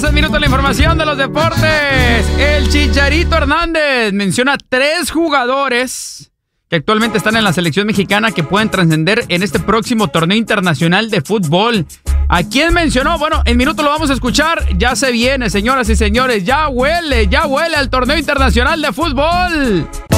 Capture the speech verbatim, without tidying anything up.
es minuto de la información de los deportes. El Chicharito Hernández menciona tres jugadores que actualmente están en la selección mexicana que pueden trascender en este próximo torneo internacional de fútbol. ¿A quién mencionó? Bueno, en minuto lo vamos a escuchar. Ya se viene, señoras y señores. Ya huele, ya huele al torneo internacional de fútbol.